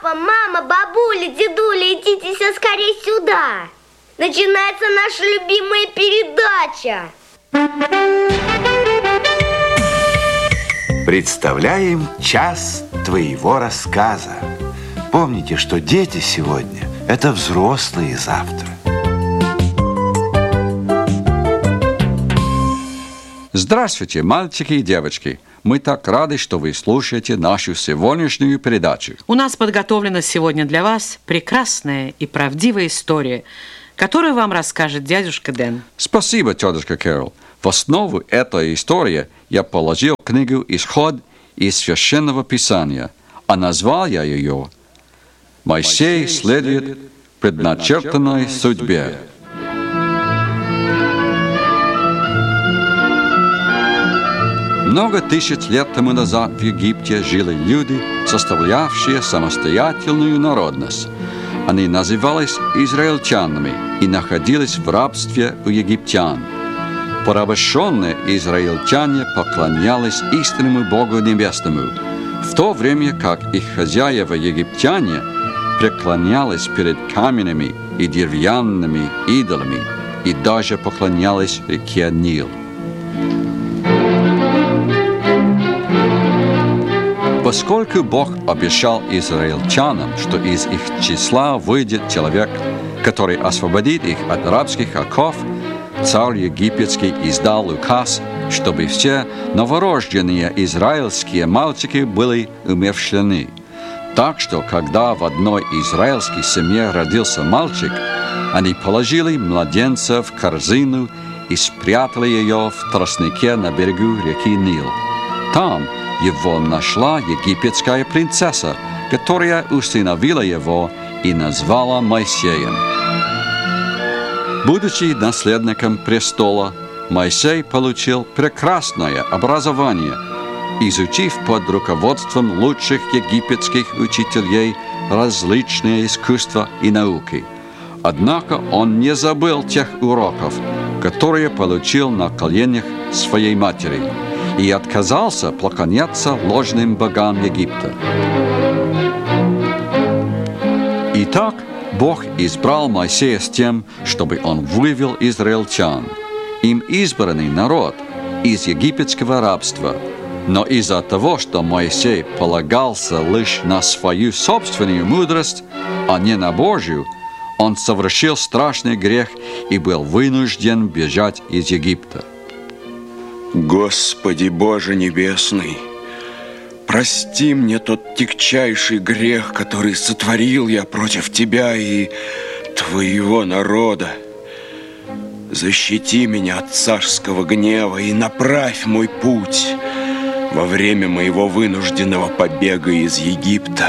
Папа, мама, бабуля, дедуля, идите все скорее сюда. Начинается наша любимая передача. Представляем час твоего рассказа. Помните, что дети сегодня – это взрослые завтра. Здравствуйте, мальчики и девочки. Мы так рады, что вы слушаете нашу сегодняшнюю передачу. У нас подготовлена сегодня для вас прекрасная и правдивая история, которую вам расскажет дядюшка Дэн. Спасибо, тетушка Кэрол. В основу этой истории я положил книгу «Исход из Священного Писания», а назвал я ее «Моисей следует предначертанной судьбе». Много тысяч лет тому назад в Египте жили люди, составлявшие самостоятельную народность. Они назывались израильтянами и находились в рабстве у египтян. Порабощенные израильтяне поклонялись истинному Богу Небесному, в то время как их хозяева-египтяне преклонялись перед каменными и деревянными идолами и даже поклонялись реке Нил. Поскольку Бог обещал израильтянам, что из их числа выйдет человек, который освободит их от рабских оков, царь египетский издал указ, чтобы все новорожденные израильские мальчики были умерщвлены. Так что, когда в одной израильской семье родился мальчик, они положили младенца в корзину и спрятали ее в тростнике на берегу реки Нил. Там его нашла египетская принцесса, которая усыновила его и назвала Моисеем. Будучи наследником престола, Моисей получил прекрасное образование, изучив под руководством лучших египетских учителей различные искусства и науки. Однако он не забыл тех уроков, которые получил на коленях своей матери, и отказался поклоняться ложным богам Египта. Итак, Бог избрал Моисея с тем, чтобы он вывел израильтян, им избранный народ, из египетского рабства. Но из-за того, что Моисей полагался лишь на свою собственную мудрость, а не на Божью, он совершил страшный грех и был вынужден бежать из Египта. Господи Боже Небесный, прости мне тот тягчайший грех, который сотворил я против Тебя и Твоего народа. Защити меня от царского гнева и направь мой путь во время моего вынужденного побега из Египта.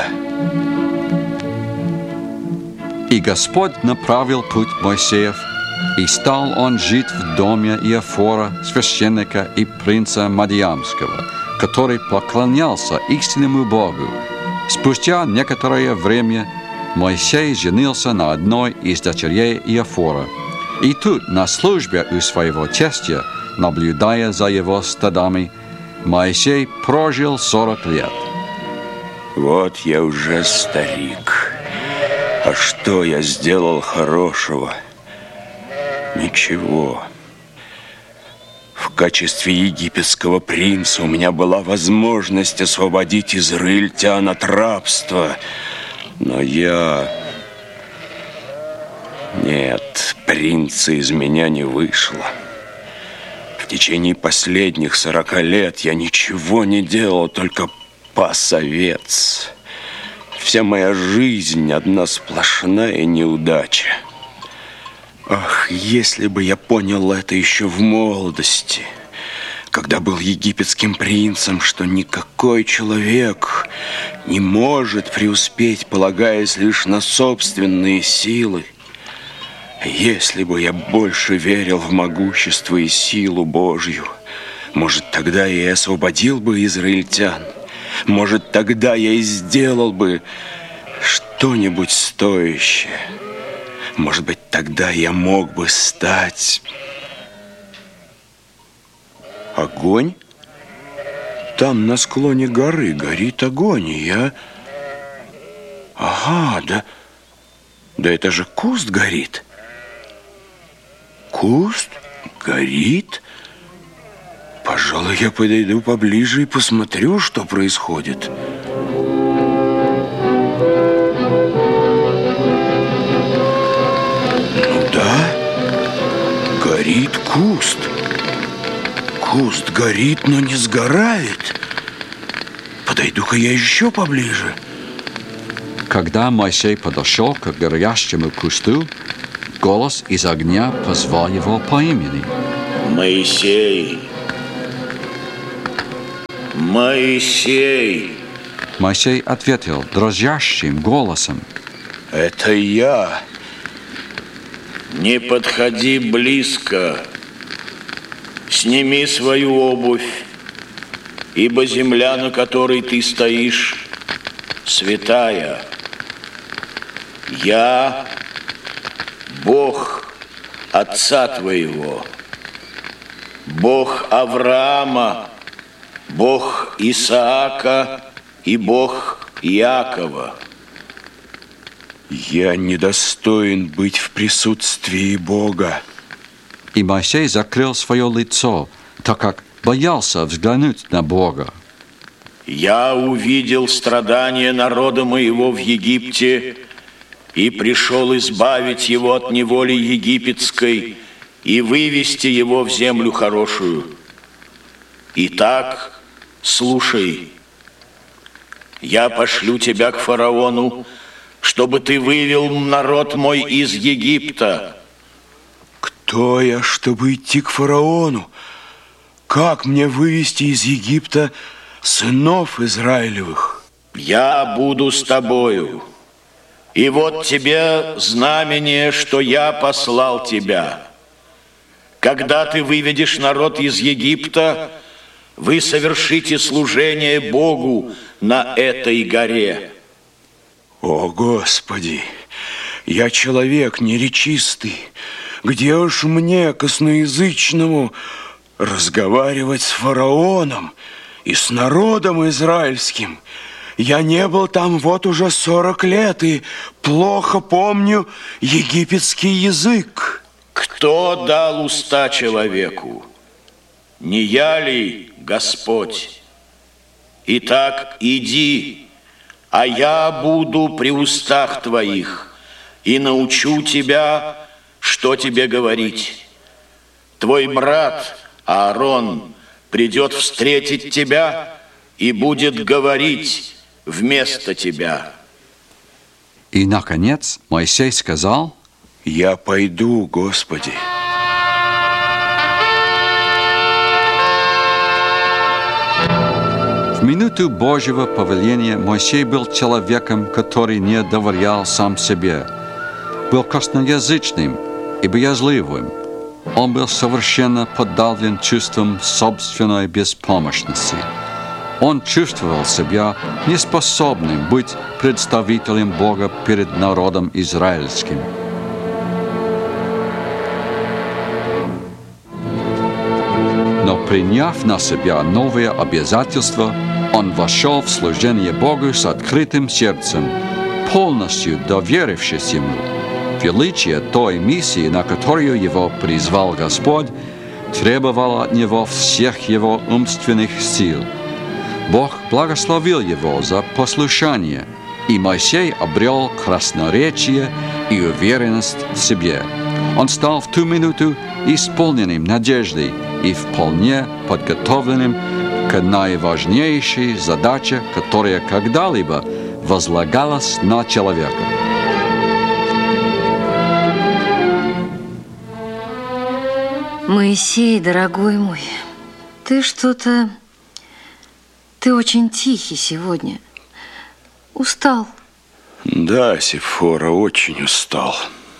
И Господь направил путь Моисеев, и стал он жить в доме Иофора, священника и принца Мадиамского, который поклонялся истинному Богу. Спустя некоторое время Моисей женился на одной из дочерей Иофора. И тут, на службе у своего тестя, наблюдая за его стадами, Моисей прожил 40 лет. Вот я уже старик. А что я сделал хорошего? Ничего. В качестве египетского принца у меня была возможность освободить израильтян от рабства. Но Нет, принца из меня не вышло. В течение последних 40 лет я ничего не делал, только пас овец. Вся моя жизнь одна сплошная неудача. Ах, если бы я понял это еще в молодости, когда был египетским принцем, что никакой человек не может преуспеть, полагаясь лишь на собственные силы. Если бы я больше верил в могущество и силу Божью, может, тогда я и освободил бы израильтян. Может, тогда я и сделал бы что-нибудь стоящее. Может быть, тогда я мог бы стать... Огонь? Там на склоне горы горит огонь, и я Ага, да это же куст горит. Куст горит? Пожалуй, я подойду поближе и посмотрю, что происходит. Ну да, горит куст. Куст горит, но не сгорает. Подойду-ка я еще поближе. Когда Моисей подошел к горящему кусту, голос из огня позвал его по имени. Моисей! Моисей! Моисей ответил дрожащим голосом. Это я. Не подходи близко. Сними свою обувь, ибо земля, на которой ты стоишь, святая. Я Бог отца твоего, Бог Авраама, Бог Исаака и Бог Иакова. Я недостоин быть в присутствии Бога. И Моисей закрыл свое лицо, так как боялся взглянуть на Бога. Я увидел страдания народа моего в Египте и пришел избавить его от неволи египетской и вывести его в землю хорошую. Итак, слушай, я пошлю тебя к фараону, чтобы ты вывел народ мой из Египта. Кто я, чтобы идти к фараону? Как мне вывести из Египта сынов Израилевых? Я буду с тобою. И вот тебе знамение, что я послал тебя. Когда ты выведешь народ из Египта, вы совершите служение Богу на этой горе. О, Господи, я человек неречистый. Где уж мне, косноязычному, разговаривать с фараоном и с народом израильским? Я не был там вот уже 40 лет и плохо помню египетский язык. Кто дал уста человеку? Не я ли, Господь? Итак, иди, а я буду при устах твоих и научу тебя, что тебе говорить. Твой брат Аарон придет встретить тебя и будет говорить вместо тебя. И, наконец, Моисей сказал: Я пойду, Господи. В минуту Божьего повеления Моисей был человеком, который не доверял сам себе, был косноязычным и боязливым. Он был совершенно подавлен чувством собственной беспомощности. Он чувствовал себя неспособным быть представителем Бога перед народом израильским. Но приняв на себя новые обязательства, он вошел в служение Богу с открытым сердцем, полностью доверившись Ему. Величие той миссии, на которую его призвал Господь, требовало от него всех его умственных сил. Бог благословил его за послушание, и Моисей обрел красноречие и уверенность в себе. Он стал в ту минуту исполненным надеждой и вполне подготовленным к наиважнейшей задаче, которая когда-либо возлагалась на человека. Моисей, дорогой мой, ты очень тихий сегодня. Устал. Да, Сефора, очень устал.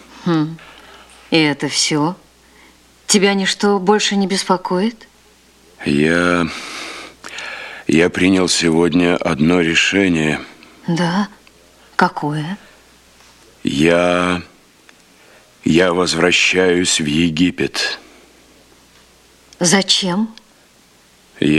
И это все? Тебя ничто больше не беспокоит? Я принял сегодня одно решение. Да? Какое? Я возвращаюсь в Египет. Зачем?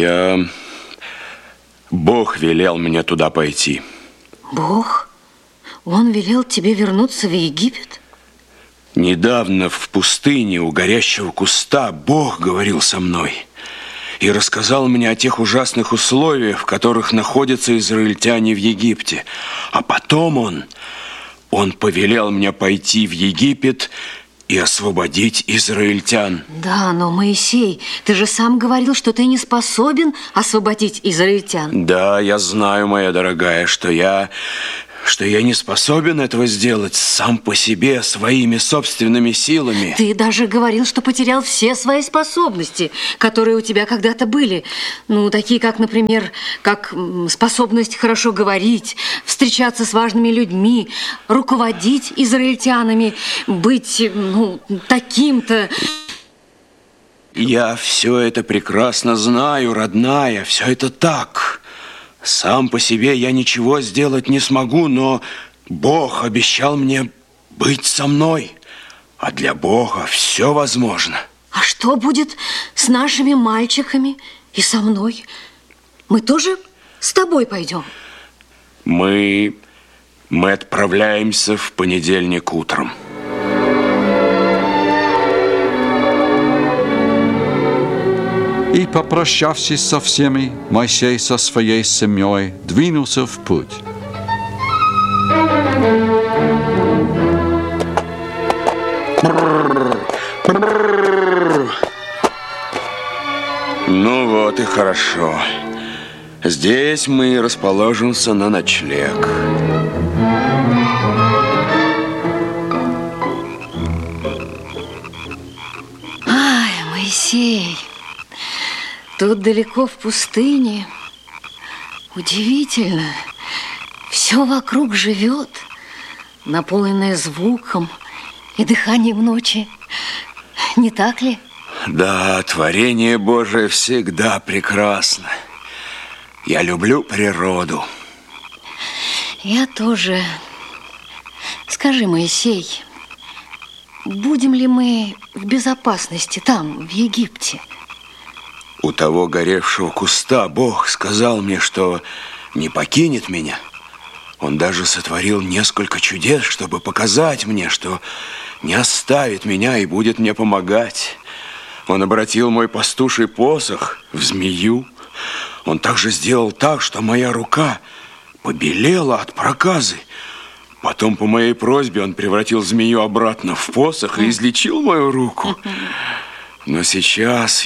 Бог велел мне туда пойти. Бог? Он велел тебе вернуться в Египет? Недавно в пустыне у горящего куста Бог говорил со мной и рассказал мне о тех ужасных условиях, в которых находятся израильтяне в Египте. А потом он повелел мне пойти в Египет и освободить израильтян. Да, но, Моисей, ты же сам говорил, что ты не способен освободить израильтян. Да, я знаю, моя дорогая, что я не способен этого сделать сам по себе, своими собственными силами. Ты даже говорил, что потерял все свои способности, которые у тебя когда-то были. Ну, такие как, например, способность хорошо говорить, встречаться с важными людьми, руководить израильтянами, быть, таким-то. Я все это прекрасно знаю, родная, все это так. Сам по себе я ничего сделать не смогу, но Бог обещал мне быть со мной. А для Бога все возможно. А что будет с нашими мальчиками и со мной? Мы тоже с тобой пойдем? Мы отправляемся в понедельник утром. И, попрощавшись со всеми, Моисей со своей семьей двинулся в путь. Ну вот и хорошо. Здесь мы расположимся на ночлег. Ай, Моисей, тут далеко в пустыне. Удивительно. Все вокруг живет, наполненное звуком и дыханием ночи. Не так ли? Да, творение Божие всегда прекрасно. Я люблю природу. Я тоже. Скажи, Моисей, будем ли мы в безопасности там, в Египте? У того горевшего куста Бог сказал мне, что не покинет меня. Он даже сотворил несколько чудес, чтобы показать мне, что не оставит меня и будет мне помогать. Он обратил мой пастуший посох в змею. Он также сделал так, что моя рука побелела от проказы. Потом по моей просьбе он превратил змею обратно в посох и излечил мою руку. Но сейчас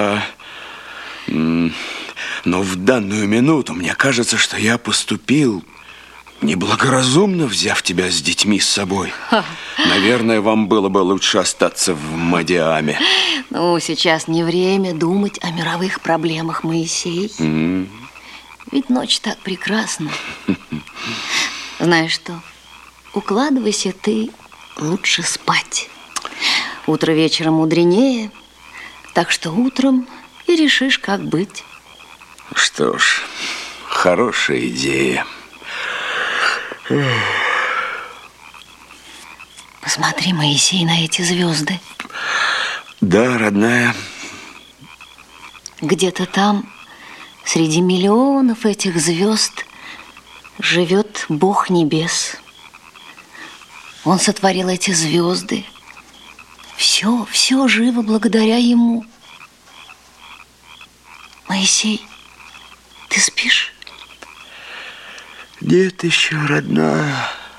Но в данную минуту мне кажется, что я поступил неблагоразумно, взяв тебя с детьми с собой. Наверное, вам было бы лучше остаться в Мадиаме. Ну, сейчас не время думать о мировых проблемах, Моисей. Ведь ночь так прекрасна. Знаешь что? Укладывайся ты лучше спать. Утро вечером мудренее, так что утром и решишь, как быть. Что ж, хорошая идея. Посмотри, Моисей, на эти звезды. Да, родная. Где-то там, среди миллионов этих звезд, живет Бог небес. Он сотворил эти звезды. Все живо благодаря Ему. Моисей, ты спишь? Нет еще, родная.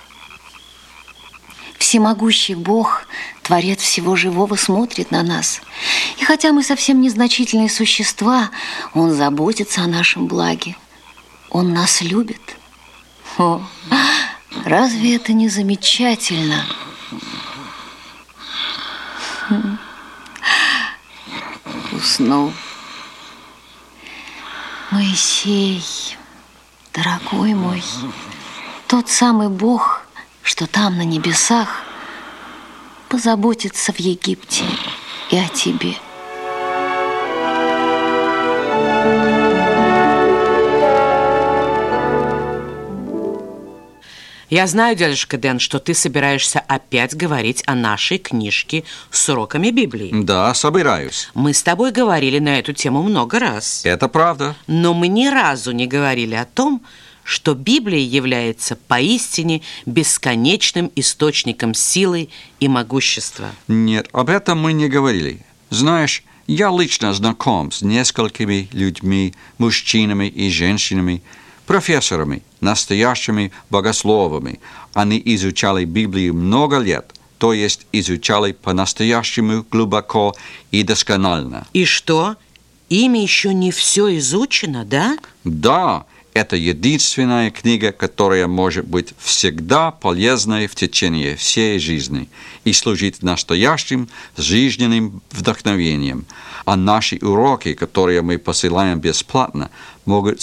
Всемогущий Бог, Творец всего живого, смотрит на нас. И хотя мы совсем незначительные существа, Он заботится о нашем благе. Он нас любит. О, разве это не замечательно? Уснул. Моисей, дорогой мой, тот самый Бог, что там на небесах, позаботится в Египте и о тебе. Я знаю, дядюшка Дэн, что ты собираешься опять говорить о нашей книжке с уроками Библии. Да, собираюсь. Мы с тобой говорили на эту тему много раз. Это правда. Но мы ни разу не говорили о том, что Библия является поистине бесконечным источником силы и могущества. Нет, об этом мы не говорили. Знаешь, я лично знаком с несколькими людьми, мужчинами и женщинами, профессорами, настоящими богословами. Они изучали Библию много лет, то есть изучали по-настоящему глубоко и досконально. И что? Ими еще не все изучено, да? Да, это единственная книга, которая может быть всегда полезной в течение всей жизни и служить настоящим жизненным вдохновением. А наши уроки, которые мы посылаем бесплатно, могут